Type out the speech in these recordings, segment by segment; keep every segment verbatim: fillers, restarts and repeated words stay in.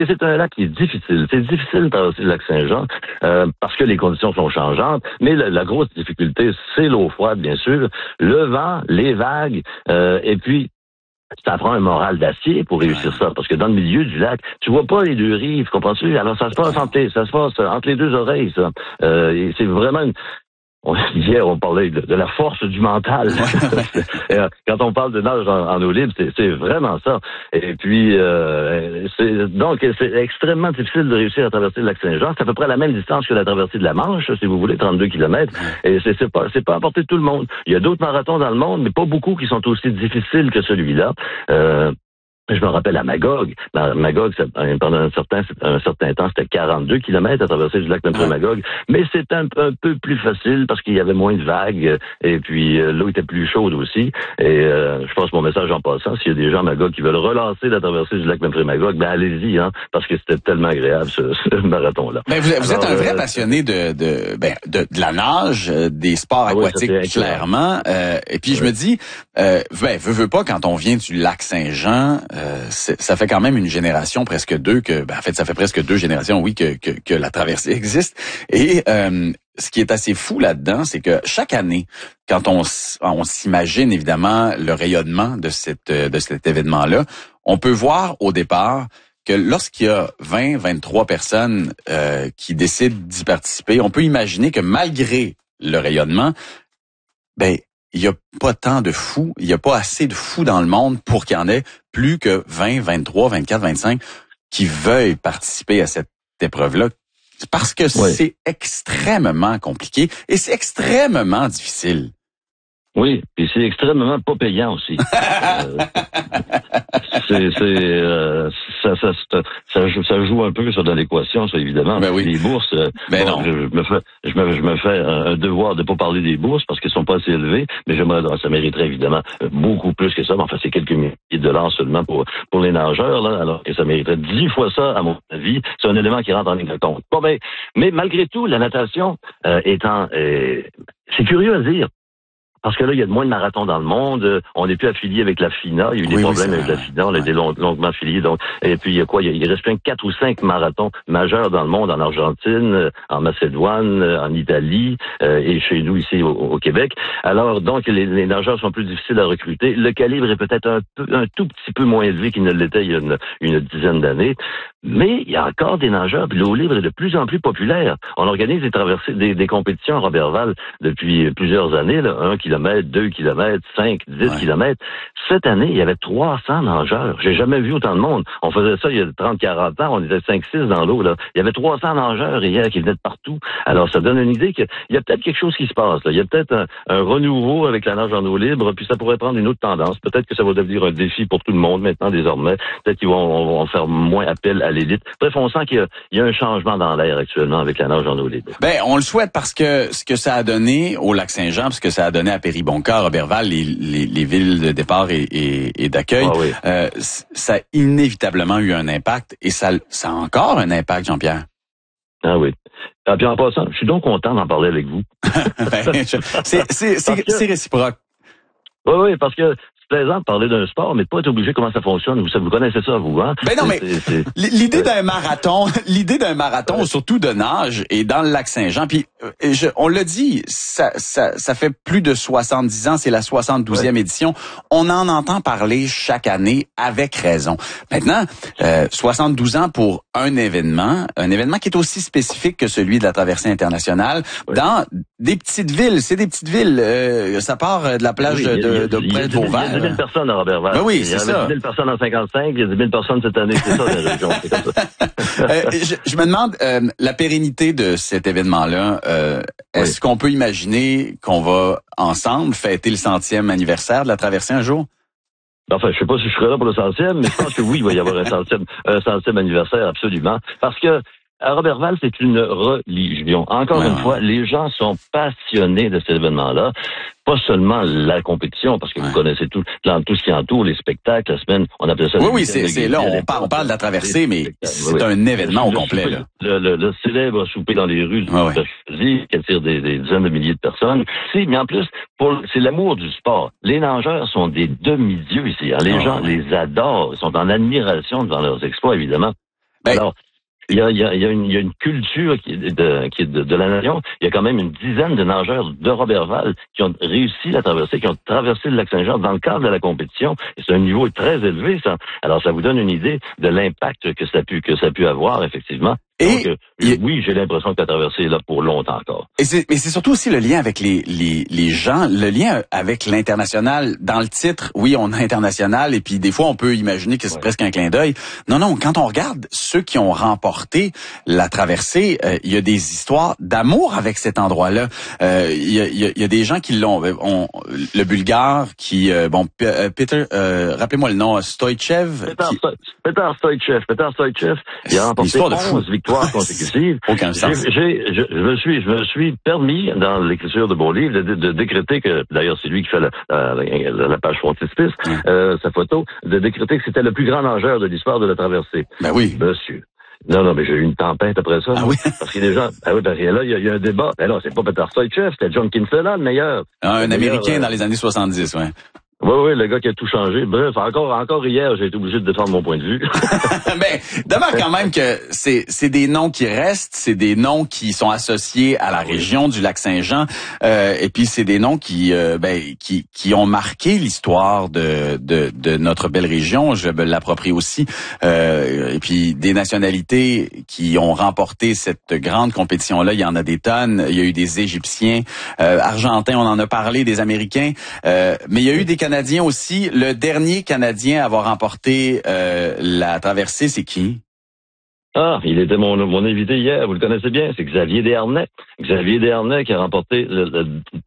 c'est un lac qui est difficile. C'est difficile de traverser le lac Saint-Jean euh, parce que les conditions sont changeantes. Mais la, la grosse difficulté, c'est l'eau froide, bien sûr, le vent, les vagues, euh, et puis ça prend un moral d'acier pour réussir ça, parce que dans le milieu du lac, tu vois pas les deux rives, comprends-tu? Alors ça se passe entre les, ça se passe entre les deux oreilles, ça. Euh, et c'est vraiment une, on, hier, on parlait de, de la force du mental. Quand on parle de nage en, en eau libre, c'est, c'est vraiment ça. Et puis, euh, c'est, donc, c'est extrêmement difficile de réussir à traverser le lac Saint-Jean. C'est à peu près la même distance que la traversée de la Manche, si vous voulez, trente-deux kilomètres. Et c'est, c'est pas, c'est pas à portée de tout le monde. Il y a d'autres marathons dans le monde, mais pas beaucoup qui sont aussi difficiles que celui-là. Euh, Je me rappelle à Magog. Magog, pendant un certain, un certain temps, c'était quarante-deux kilomètres à traverser du lac Magog. Mais c'était un, un peu plus facile parce qu'il y avait moins de vagues et puis euh, l'eau était plus chaude aussi. Et euh, je passe mon message en passant. S'il y a des gens à Magog qui veulent relancer la traversée du lac Magog, ben allez-y, hein, parce que c'était tellement agréable ce, ce marathon-là. Ben vous, vous Alors, êtes un vrai euh, passionné de de, ben, de de la nage, des sports ah oui, aquatiques, clairement. Euh, et puis je oui. me dis, euh, ben veux, veux pas, quand on vient du lac Saint-Jean, euh, ça fait quand même une génération, presque deux, que ben, en fait ça fait presque deux générations, oui, que que, que la traversée existe. Et euh, ce qui est assez fou là-dedans, c'est que chaque année, quand on on s'imagine évidemment le rayonnement de cette de cet événement-là, on peut voir au départ que lorsqu'il y a vingt, vingt-trois personnes euh, qui décident d'y participer, on peut imaginer que malgré le rayonnement, ben il y a pas tant de fous, il y a pas assez de fous dans le monde pour qu'il y en ait plus que vingt, vingt-trois, vingt-quatre, vingt-cinq qui veuillent participer à cette épreuve-là. Parce que Oui. c'est extrêmement compliqué et c'est extrêmement difficile. Oui, et c'est extrêmement pas payant aussi. euh, c'est, c'est, euh, ça, ça, ça, ça, joue, ça joue un peu sur dans l'équation, ça, évidemment. Ben oui. Les bourses, euh, Ben bon, non. je, je me fais, je me, je me fais un devoir de pas parler des bourses parce qu'elles sont pas assez élevées, mais j'aimerais, ça mériterait évidemment beaucoup plus que ça. Mais enfin, c'est quelques milliers de dollars seulement pour pour les nageurs, là, alors que ça mériterait dix fois ça, à mon avis. C'est un élément qui rentre en ligne de compte. Bon, ben, mais malgré tout, la natation euh, étant, euh, c'est curieux à dire. Parce que là, il y a de moins de marathons dans le monde. On n'est plus affilié avec la FINA. Il y a eu des Oui, problèmes oui, avec la FINA. On a été long, longuement affiliés. Donc, et puis, il y a quoi? Il, y a, il reste plein quatre ou cinq marathons majeurs dans le monde, en Argentine, en Macédoine, en Italie, euh, et chez nous, ici, au, au Québec. Alors, donc, les, les nageurs sont plus difficiles à recruter. Le calibre est peut-être un peu, un tout petit peu moins élevé qu'il ne l'était il y a une, une dizaine d'années. Mais il y a encore des nageurs, puis l'eau libre est de plus en plus populaire. On organise des traversées, des, des compétitions à Roberval depuis plusieurs années, là, un kilomètre, deux kilomètres, cinq, dix Ouais. kilomètres. Cette année, il y avait trois cents nageurs. J'ai jamais vu autant de monde. On faisait ça il y a trente, quarante ans, on était cinq, six dans l'eau, là. Il y avait trois cents nageurs hier qui venaient de partout. Alors, ça donne une idée qu'il y a peut-être quelque chose qui se passe, là. Il y a peut-être un, un renouveau avec la nage en eau libre, puis ça pourrait prendre une autre tendance. Peut-être que ça va devenir un défi pour tout le monde maintenant, désormais. Peut-être qu'ils vont, vont faire moins appel à l'élite. Bref, on sent qu'il y a, il y a un changement dans l'air actuellement avec la nage en eau libre. Ben, on le souhaite parce que ce que ça a donné au lac Saint-Jean, ce que ça a donné à Péribonka, Roberval, les, les, les villes de départ et, et, et d'accueil, Ah oui. euh, ça a inévitablement eu un impact et ça, ça a encore un impact, Jean-Pierre. Ah oui. Ah, puis en passant, je suis donc content d'en parler avec vous. ben, je, c'est, c'est, c'est, que, c'est réciproque. Oui, oui, parce que c'est plaisant de parler d'un sport, mais de pas être obligé comment ça fonctionne. Vous, vous connaissez ça, vous, hein? Ben non, mais c'est, c'est, l'idée d'un marathon, l'idée d'un marathon, ouais. Surtout de nage, est dans le lac Saint-Jean. Puis, je, on l'a dit, ça, ça, ça fait plus de soixante-dix ans, c'est la soixante-douzième ouais. édition. On en entend parler chaque année, avec raison. Maintenant, euh, soixante-douze ans pour un événement, un événement qui est aussi spécifique que celui de la traversée internationale, ouais. dans des petites villes. C'est des petites villes. Euh, ça part de la plage oui, de, de, de près de Vauvert. Il y a dix mille personnes à Roberval. Ben oui, c'est ça. Il y avait dix mille personnes en cinquante-cinq, il y a dix mille personnes cette année. C'est ça, la région. C'est comme ça. euh, je, je me demande, euh, la pérennité de cet événement-là, euh, est-ce oui. qu'on peut imaginer qu'on va ensemble fêter le centième anniversaire de la traversée un jour? Enfin, je sais pas si je serai là pour le centième, mais je pense que oui, il va y avoir un centième, un centième anniversaire, absolument. Parce que à Roberval, c'est une religion. Encore ouais. une fois, les gens sont passionnés de cet événement-là. Pas seulement la compétition, parce que ouais. vous connaissez tout, tout ce qui entoure, les spectacles, la semaine, on appelle ça... Oui, oui, c'est, c'est là, on parle, on parle de la traversée, mais c'est oui. un événement au complet. Souper, là. Le, le, le célèbre souper dans les rues du ouais, ouais. qui attire des, des dizaines de milliers de personnes. Si, mais en plus, pour, c'est l'amour du sport. Les nageurs sont des demi-dieux ici. Hein. Les oh, gens ouais. les adorent, ils sont en admiration devant leurs exploits, évidemment. Ben, Alors, il y a, il y a, il y a, une, il y a une culture qui est, de, qui est de, de la nation. Il y a quand même une dizaine de nageurs de Roberval qui ont réussi la traversée, qui ont traversé le lac Saint-Jean dans le cadre de la compétition. Et c'est un niveau très élevé, ça. Alors, ça vous donne une idée de l'impact que ça a pu, que ça a pu avoir, effectivement. Et Donc, euh, il... oui, j'ai l'impression que la traversée est là pour longtemps encore. Et c'est, mais c'est surtout aussi le lien avec les, les, les gens, le lien avec l'international. Dans le titre, oui, on a international, et puis des fois, on peut imaginer que c'est ouais. presque un clin d'œil. Non, non, quand on regarde ceux qui ont remporté la traversée, euh, il y a des histoires d'amour avec cet endroit-là. Euh, il, y a, il, y a, il y a des gens qui l'ont. On, le Bulgare qui, euh, bon, P- Peter, euh, rappelez-moi le nom, Stoïchev. Peter, qui... Peter Stoïchev. Peter Stoïchev, il a remporté onze victoires consécutives. Aucun sens. J'ai, j'ai, je, je me suis, je me suis permis dans l'écriture de mon livre de, de, de décréter que, d'ailleurs c'est lui qui fait la, la, la page frontispice, mmh. euh, sa photo, de décréter que c'était le plus grand nageur de l'histoire de la traversée. Ben oui. Monsieur. Non, non, mais j'ai eu une tempête après ça. Ah oui? Parce qu'il y a des gens, ah oui, parce que là, il y a, il y a un débat. Ben non, c'est pas Peter Stoïchev, c'était John Kinsella, le meilleur. Ah, un le Américain meilleur, dans les années soixante-dix, ouais. Oui, oui, le gars qui a tout changé. Bref, encore, encore hier, j'ai été obligé de défendre mon point de vue. Ben, demeure quand même que c'est, c'est des noms qui restent, c'est des noms qui sont associés à la région du lac Saint-Jean, euh, et puis c'est des noms qui, euh, ben, qui, qui ont marqué l'histoire de, de, de notre belle région. Je me l'approprie aussi. Euh, et puis des nationalités qui ont remporté cette grande compétition-là, il y en a des tonnes. Il y a eu des Égyptiens, euh, Argentins, on en a parlé, des Américains, euh, mais il y a eu des Canadiens aussi. Le dernier Canadien à avoir remporté euh, la traversée, c'est qui? Ah, il était mon, mon invité hier, vous le connaissez bien, c'est Xavier Desharnais. Xavier Desharnais qui a remporté le, le,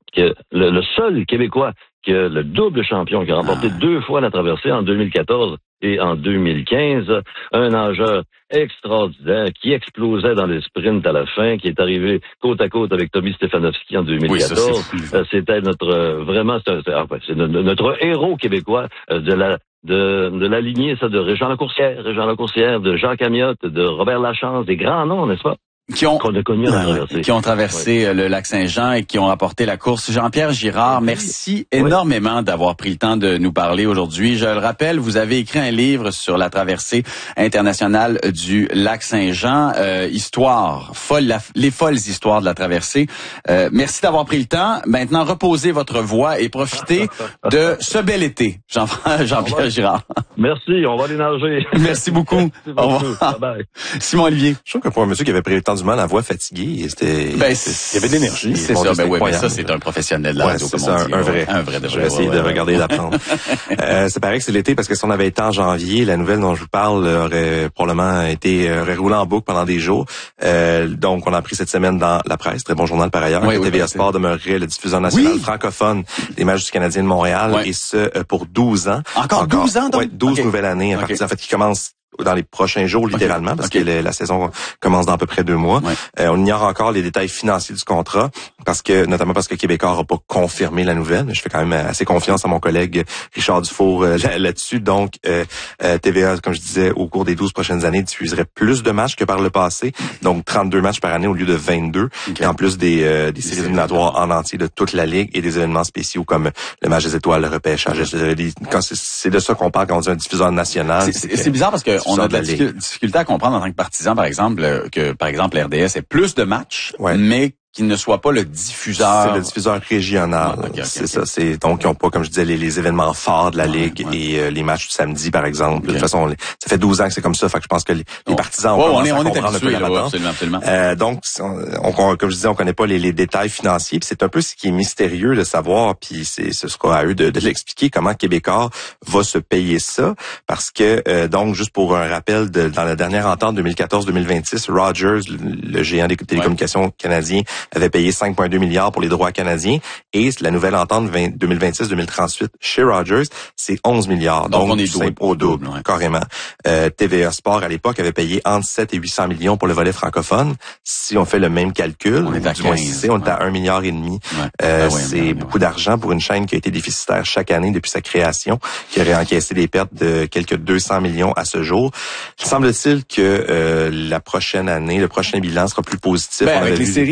le, le seul Québécois, qui a le double champion, qui a remporté ah. deux fois la traversée en deux mille quatorze et en deux mille quinze. Un nageur extraordinaire qui explosait dans les sprints à la fin, qui est arrivé côte à côte avec Tommy Stefanowski en deux mille quatorze. Oui, ça, C'était notre, euh, vraiment, c'est, c'est, enfin, c'est notre, notre héros québécois euh, de la de, de la lignée, ça, de Régent Lacourcière, Régent Lacourcière, de Jacques Amiotte, de Robert Lachance, des grands noms, n'est-ce pas? Qui ont, qu'on a connu ah, traversé. qui ont traversé oui. le lac Saint-Jean et qui ont rapporté la course. Jean-Pierre Girard, oui. merci oui. énormément d'avoir pris le temps de nous parler aujourd'hui. Je le rappelle, vous avez écrit un livre sur la traversée internationale du lac Saint-Jean, euh, histoire, folle, la, les folles histoires de la traversée. Euh, merci d'avoir pris le temps. Maintenant, reposez votre voix et profitez de ce bel été, Jean, Jean-Pierre Girard. Merci, on va aller nager. Merci beaucoup. Merci beaucoup. Au revoir. Bye bye. Simon Olivier. Je trouve que pour un monsieur qui avait pris le temps du mal, la voix fatiguée, c'était, ben, il y avait de l'énergie. C'est ça, ben oui, mais ça, c'est un professionnel de la ouais, radio, c'est comme ça, on dit. Un vrai. Un vrai de vrai. Je vais essayer ouais, de ouais, regarder et d'apprendre. euh, c'est pareil que c'est l'été, parce que si on avait été en janvier, la nouvelle dont je vous parle aurait probablement été, aurait roulé en boucle pendant des jours. Euh, donc, on a appris cette semaine dans la presse, très bon journal par ailleurs, oui, que oui, T V A Sport demeurerait le diffuseur national oui. francophone des matchs du Canadien de Montréal, ouais. et ce, pour douze ans. Encore, Encore douze ans, donc? Ouais, douze okay. nouvelles années, à okay. partir, en fait, qui commencent dans les prochains jours, littéralement, okay. parce okay. que la, la saison commence dans à peu près deux mois. Ouais. Euh, on ignore encore les détails financiers du contrat, parce que notamment parce que Québécois n'a pas confirmé la nouvelle. Mais je fais quand même assez confiance à mon collègue Richard Dufour euh, là, là-dessus. Donc, euh, euh, T V A, comme je disais, au cours des douze prochaines années, diffuserait plus de matchs que par le passé. Donc, trente-deux matchs par année au lieu de vingt-deux. Okay. Et en plus des, euh, des séries éliminatoires en entier de toute la Ligue et des événements spéciaux comme le match des étoiles, le repêchage. Quand c'est, c'est de ça qu'on parle quand on dit un diffuseur national. C'est, c'est, c'est bizarre parce que on a de la difficulté à comprendre en tant que partisan, par exemple, que, par exemple, R D S ait plus de matchs, ouais. mais qu'il ne soit pas le diffuseur. C'est le diffuseur régional. Ah, okay, okay, c'est okay. ça. C'est donc ils ont pas, comme je disais, les, les événements forts de la ouais, ligue ouais. et euh, les matchs du samedi, par exemple. Okay. De toute façon, les, ça fait douze ans que c'est comme ça. Fait que je pense que les, les partisans oh, ont on est, à on comprendre est habitué, un peu la là, absolument, absolument. Euh, donc, on, on, comme je disais, on connaît pas les, les détails financiers. Puis c'est un peu ce qui est mystérieux de savoir. Puis c'est, ce sera à eux de, de l'expliquer comment Québécois va se payer ça, parce que euh, donc juste pour un rappel, de, dans la dernière entente deux mille quatorze deux mille vingt-six, Rogers, le, le géant des télécommunications ouais. canadien, avait payé cinq virgule deux milliards pour les droits canadiens, et la nouvelle entente deux mille vingt-six deux mille trente-huit chez Rogers, c'est onze milliards. Donc, donc on est double, au double, ouais. carrément. Euh, T V A Sport, à l'époque, avait payé entre sept et huit cents millions pour le volet francophone. Si on fait le même calcul, on est à du moins quinze, on ouais. est à un milliard et demi. Ouais. Euh, ah ouais, c'est ouais, beaucoup ouais. d'argent pour une chaîne qui a été déficitaire chaque année depuis sa création, qui aurait encaissé des pertes de quelques deux cents millions à ce jour. Il semble-t-il que euh, la prochaine année, le prochain bilan sera plus positif. Ben, avec les séries, veut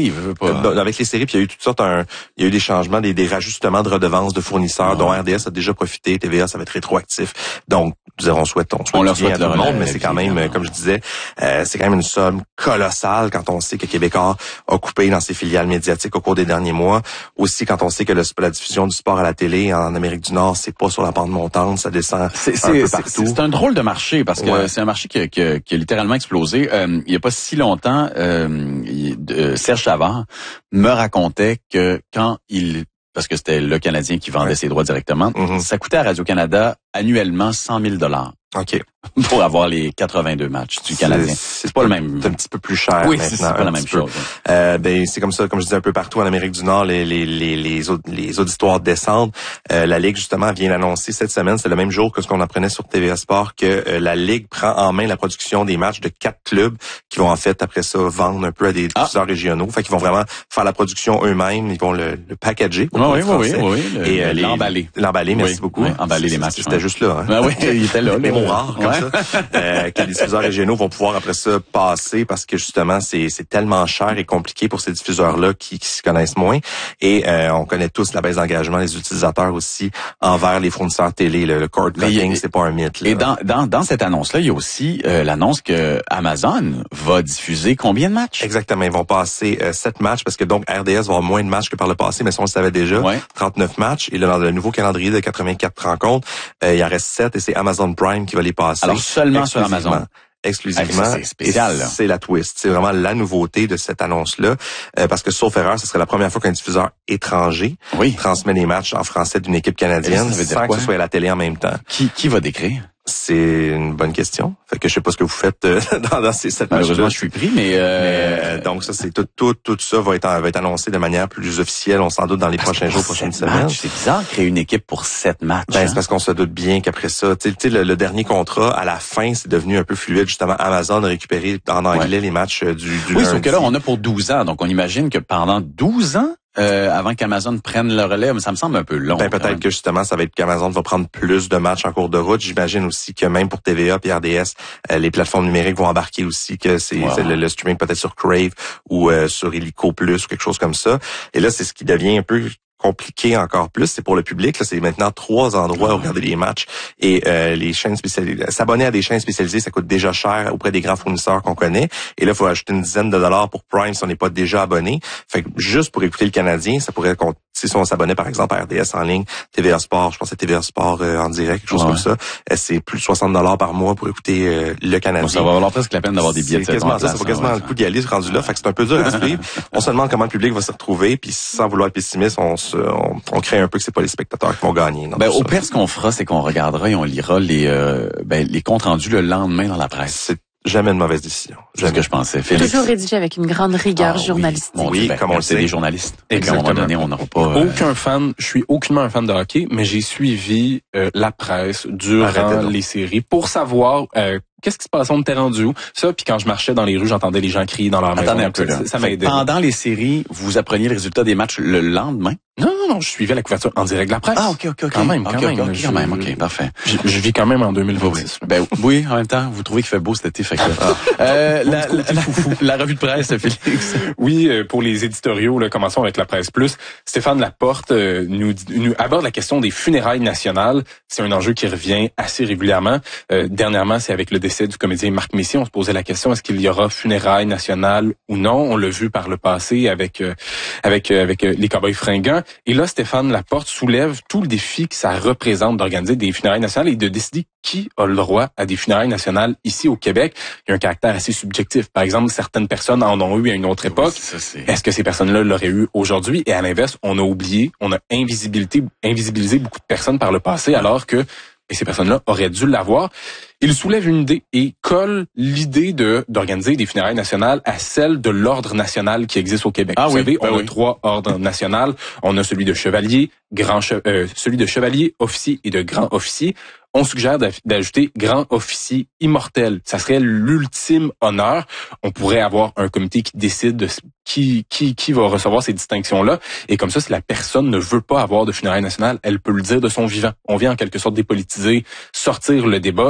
pas. Euh, avec les séries, puis il y a eu toutes sortes, un, il y a eu des changements, des, des rajustements de redevances de fournisseurs, ouais. dont R D S a déjà profité, T V A, ça va être rétroactif. Donc, nous on souhaite, on souhaite on leur bien souhaite à tout le monde, mais relève, c'est quand même, évidemment. comme je disais, euh, c'est quand même une somme colossale quand on sait que Québécois a coupé dans ses filiales médiatiques au cours des derniers mois. Aussi, quand on sait que le, la diffusion du sport à la télé en Amérique du Nord, c'est pas sur la pente montante, ça descend c'est, un c'est, peu c'est, partout. C'est un drôle de marché parce que ouais. c'est un marché qui, qui, qui a littéralement explosé. Euh, il y a pas si longtemps, euh, il, euh, Serge Savard me racontait que quand il, parce que c'était le Canadien qui vendait ouais. ses droits directement, mm-hmm. ça coûtait à Radio-Canada annuellement cent mille dollars. OK. Pour avoir les quatre-vingt-deux matchs du Canadien. C'est, c'est pas le même. C'est un petit peu plus cher oui, maintenant. C'est, c'est pas la même chose. Euh, ben, c'est comme ça, comme je disais un peu partout en Amérique du Nord, les, les, les, les, les auditoires descendent. Euh, la Ligue, justement, vient d'annoncer cette semaine, c'est le même jour que ce qu'on apprenait sur T V A Sport, que euh, la Ligue prend en main la production des matchs de quatre clubs qui vont en fait, après ça, vendre un peu à des diffuseurs ah. régionaux. Fait qu'ils vont vraiment faire la production eux-mêmes, ils vont le, le packager. Pour oui, oui, oui, oui, le, et euh, l'emballer. L'emballer, merci oui, beaucoup. Oui, emballer les matchs. C'était ouais. juste là. Hein? Ben oui, il était là. Les mots rares, comme ouais. ça. Euh, que les diffuseurs régionaux vont pouvoir après ça passer parce que justement c'est c'est tellement cher et compliqué pour ces diffuseurs-là qui, qui se connaissent moins. Et euh, on connaît tous la baisse d'engagement des utilisateurs aussi envers les fournisseurs télé. Le, le cord cutting, c'est pas un mythe. Là. Et dans dans dans cette annonce-là, il y a aussi euh, l'annonce que Amazon va diffuser combien de matchs? Exactement, ils vont passer euh, sept matchs parce que donc R D S va avoir moins de matchs que par le passé, mais ça on le savait déjà. Ouais. trente-neuf matchs. Et là, dans le nouveau calendrier de quatre-vingt-quatre rencontres, euh, il en reste sept et c'est Amazon Prime qui va les passer. Alors seulement sur Amazon. Exclusivement. Ah, c'est spécial, là. C'est la twist. C'est vraiment la nouveauté de cette annonce-là. Euh, parce que sauf erreur, ce serait la première fois qu'un diffuseur étranger oui. transmet les matchs en français d'une équipe canadienne sans que ce soit à la télé en même temps. Qui, qui va décrire? C'est une bonne question. Fait que je sais pas ce que vous faites euh, dans, dans ces sept matchs. Malheureusement, je suis pris, mais, euh... mais euh, donc ça, c'est tout, tout, tout ça va être, va être annoncé de manière plus officielle. On s'en doute dans les parce prochains jours, prochaines semaines. C'est bizarre de créer une équipe pour sept matchs. Ben, hein? c'est parce qu'on se doute bien qu'après ça, tu sais, le, le dernier contrat, à la fin, c'est devenu un peu fluide. Justement, Amazon a récupéré en anglais ouais. les matchs du, du Oui, lundi. sauf que là, on a pour douze ans. Donc, on imagine que pendant douze ans, Euh, avant qu'Amazon prenne le relais, ça me semble un peu long. Ben, peut-être que justement, ça va être qu'Amazon va prendre plus de matchs en cours de route. J'imagine aussi que même pour T V A et R D S, euh, les plateformes numériques vont embarquer aussi que c'est, wow. c'est le, le streaming peut-être sur Crave ou euh, sur Illico Plus ou quelque chose comme ça. Et là, c'est ce qui devient un peu compliqué encore plus, c'est pour le public. Là, c'est maintenant trois endroits où regarder les matchs et euh, les chaînes spécialisées. S'abonner à des chaînes spécialisées, ça coûte déjà cher auprès des grands fournisseurs qu'on connaît. Et là, il faut ajouter une dizaine de dollars pour Prime si on n'est pas déjà abonné. Fait que juste pour écouter le Canadien, ça pourrait compter. Si on s'abonnait par exemple à R D S en ligne, T V A Sport, je pense à T V A Sport euh, en direct, quelque chose ouais. comme ça, euh, c'est plus de soixante dollars par mois pour écouter euh, le Canadien. Bon, ça va valoir presque la peine d'avoir des billets de C'est quasiment ça, ça vaut quasiment ouais, le coup d'y aller rendu là. Fait que c'est un peu dur à suivre. On se demande comment le public va se retrouver, puis sans vouloir être pessimiste, on se, on, on crée un peu que c'est pas les spectateurs qui vont gagner. Ben au pire, ce qu'on fera, c'est qu'on regardera et on lira les euh, ben les comptes rendus le lendemain dans la presse. C'est jamais une mauvaise décision. C'est ce que je pensais. Félix. Toujours rédigé avec une grande rigueur ah, journalistique. Oui, oui ben, comme on le sait. C'est des journalistes. Exactement. Et à un moment donné, on n'aura pas... Euh... Aucun fan, je suis aucunement un fan de hockey, mais j'ai suivi euh, la presse durant les séries pour savoir... Euh, Qu'est-ce qui se passait? On était rendu où? Ça, puis quand je marchais dans les rues, j'entendais les gens crier dans leur maison. Attendez un peu, là. Ça, ça m'aidait. Pendant les séries, vous appreniez le résultat des matchs le lendemain? Non, non, non, je suivais la couverture en direct de la presse. Ah, ok, ok, ok. Quand même, quand okay, même. Okay, je, quand même, ok, parfait. Je, je vis quand même en deux mille vingt-six. Oui. Ben, oui, en même temps, vous trouvez qu'il fait beau cet été, fait que... euh, la, la, la, la revue de presse, Félix. Oui, pour les éditoriaux, là, commençons avec la presse plus. Stéphane Laporte euh, nous, nous aborde la question des funérailles nationales. C'est un enjeu qui revient assez régulièrement. Euh, dernièrement, c'est avec le décès du comédien Marc Messier. On se posait la question, est-ce qu'il y aura funérailles nationales ou non? On l'a vu par le passé avec euh, avec euh, avec euh, les Cowboys fringants. Et là, Stéphane Laporte soulève tout le défi que ça représente d'organiser des funérailles nationales et de décider qui a le droit à des funérailles nationales ici au Québec. Il y a un caractère assez subjectif. Par exemple, certaines personnes en ont eu à une autre époque. Ça, c'est... Est-ce que ces personnes-là l'auraient eu aujourd'hui? Et à l'inverse, on a oublié, on a invisibilisé, invisibilisé beaucoup de personnes par le passé, alors que et ces personnes-là auraient dû l'avoir. Il soulève une idée et colle l'idée de d'organiser des funérailles nationales à celle de l'ordre national qui existe au Québec. Ah Vous oui, savez, ben on oui. a trois ordres nationaux. On a celui de chevalier, grand che- euh, celui de chevalier, officier et de grand officier. On suggère d'ajouter grand officier immortel. Ça serait l'ultime honneur. On pourrait avoir un comité qui décide de qui qui qui va recevoir ces distinctions-là. Et comme ça, si la personne ne veut pas avoir de funérailles nationales, elle peut le dire de son vivant. On vient en quelque sorte dépolitiser, sortir le débat et on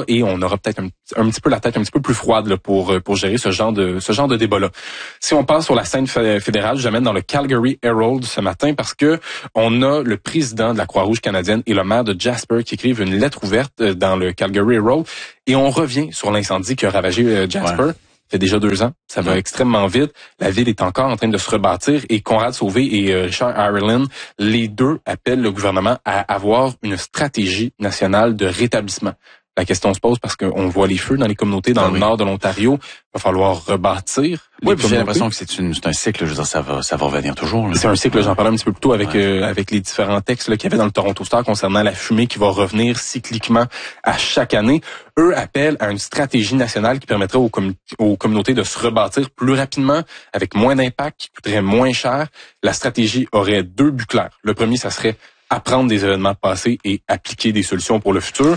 aura peut-être un, un petit peu la tête un petit peu plus froide là, pour pour gérer ce genre de ce genre de débat-là. Si on passe sur la scène fédérale, j'amène dans le Calgary Herald ce matin parce que on a le président de la Croix-Rouge canadienne et le maire de Jasper qui écrivent une lettre ouverte dans le Calgary Herald et on revient sur l'incendie qui a ravagé Jasper. Ouais. Ça fait déjà deux ans. Ça va ouais. extrêmement vite. La ville est encore en train de se rebâtir et Conrad Sauvé et Richard Ireland, les deux appellent le gouvernement à avoir une stratégie nationale de rétablissement. La question se pose parce qu'on voit les feux dans les communautés dans ah, le oui. nord de l'Ontario. Il va falloir rebâtir. Oui, j'ai l'impression que c'est, une, c'est un cycle. Je veux dire, ça va, ça va revenir toujours. Là. C'est un cycle. J'en parlais un petit peu plus tôt avec ouais. euh, avec les différents textes là, qu'il y avait dans le Toronto Star concernant la fumée qui va revenir cycliquement à chaque année. Eux appellent à une stratégie nationale qui permettrait aux, com- aux communautés de se rebâtir plus rapidement, avec moins d'impact, qui coûterait moins cher. La stratégie aurait deux buts clairs. Le premier, ça serait apprendre des événements passés et appliquer des solutions pour le futur.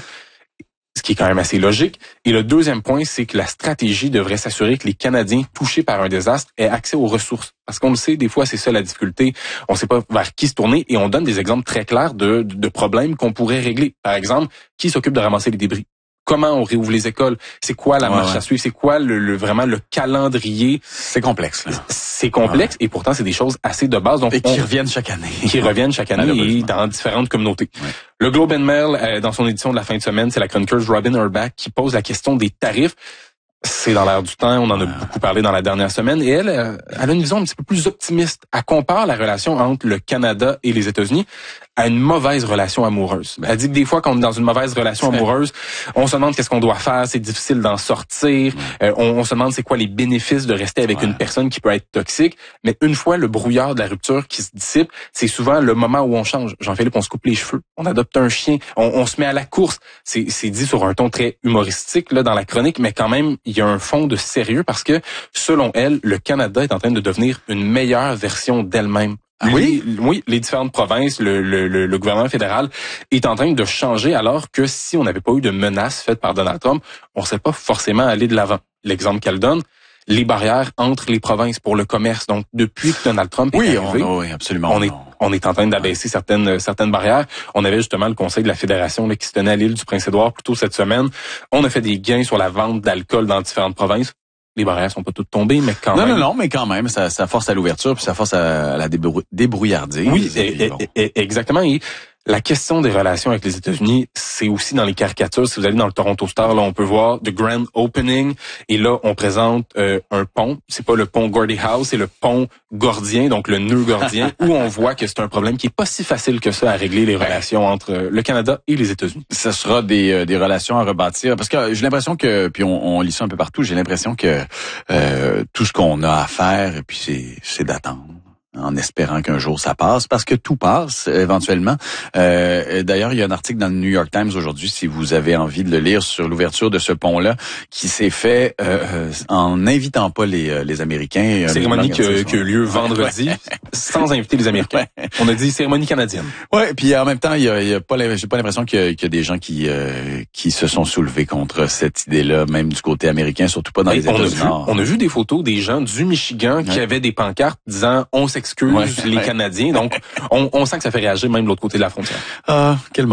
Ce qui est quand même assez logique. Et le deuxième point, c'est que la stratégie devrait s'assurer que les Canadiens touchés par un désastre aient accès aux ressources. Parce qu'on le sait, des fois, c'est ça la difficulté. On ne sait pas vers qui se tourner et on donne des exemples très clairs de, de, de problèmes qu'on pourrait régler. Par exemple, qui s'occupe de ramasser les débris? Comment on réouvre les écoles? C'est quoi la ouais, marche ouais. à suivre? C'est quoi le, le vraiment le calendrier? C'est complexe. Là. C'est complexe ouais. et pourtant c'est des choses assez de base. Donc et qui on, reviennent chaque année. Qui reviennent chaque année et dans différentes communautés. Ouais. Le Globe and Mail, euh, dans son édition de la fin de semaine, c'est la chroniqueuse Robin Urbach qui pose la question des tarifs. C'est dans l'air du temps, on en a ouais. beaucoup parlé dans la dernière semaine. Et elle, euh, elle a une vision un petit peu plus optimiste. Elle compare la relation entre le Canada et les États-Unis à une mauvaise relation amoureuse. Elle dit que des fois, quand on est dans une mauvaise relation amoureuse, on se demande qu'est-ce qu'on doit faire, c'est difficile d'en sortir, euh, on, on se demande c'est quoi les bénéfices de rester avec ouais. une personne qui peut être toxique. Mais une fois le brouillard de la rupture qui se dissipe, c'est souvent le moment où on change. Jean-Philippe, on se coupe les cheveux, on adopte un chien, on, on se met à la course. C'est, c'est dit sur un ton très humoristique là dans la chronique, mais quand même, il y a un fond de sérieux parce que, selon elle, le Canada est en train de devenir une meilleure version d'elle-même. Ah oui? Les, oui, les différentes provinces, le, le, le, le gouvernement fédéral est en train de changer alors que si on n'avait pas eu de menaces faites par Donald Trump, on ne serait pas forcément allé de l'avant. L'exemple qu'elle donne, les barrières entre les provinces pour le commerce. Donc, depuis que Donald Trump est oui, arrivé, on, oui, absolument. on est on est en train d'abaisser certaines certaines barrières. On avait justement le conseil de la fédération là, qui se tenait à l'île du Prince-Édouard plus tôt cette semaine. On a fait des gains sur la vente d'alcool dans différentes provinces. Les barrières sont pas toutes tombées, mais quand non, même... Non, non, non, mais quand même, ça, ça force à l'ouverture, puis ça force à la débrou- débrouillardise. Oui, et, et, et, exactement. Et la question des relations avec les États-Unis, c'est aussi dans les caricatures. Si vous allez dans le Toronto Star, là, on peut voir The Grand Opening. Et là, on présente euh, un pont. C'est pas le pont Gordie Howe, c'est le pont Gordien, donc le nœud gordien, où on voit que c'est un problème qui est pas si facile que ça à régler les relations entre le Canada et les États-Unis. Ce sera des, euh, des relations à rebâtir. Parce que j'ai l'impression que, puis on, on lit ça un peu partout, j'ai l'impression que euh, tout ce qu'on a à faire, et puis c'est, c'est d'attendre, en espérant qu'un jour ça passe, parce que tout passe éventuellement. Euh, d'ailleurs, il y a un article dans le New York Times aujourd'hui, si vous avez envie de le lire, sur l'ouverture de ce pont-là, qui s'est fait euh, en n'invitant pas les, les Américains. Cérémonie qui a, qui a lieu vendredi, sans inviter les Américains. Ouais. On a dit cérémonie canadienne. Ouais, puis en même temps, il y a, il y a pas, j'ai pas l'impression qu'il y a, qu'il y a des gens qui euh, qui se sont soulevés contre cette idée-là, même du côté américain, surtout pas dans Et les États-Unis. On a vu des photos des gens du Michigan qui ouais. avaient des pancartes disant on s'excuse. Excuse ouais, les ouais. Canadiens. Donc, on, on sent que ça fait réagir même de l'autre côté de la frontière. Ah, quel moment.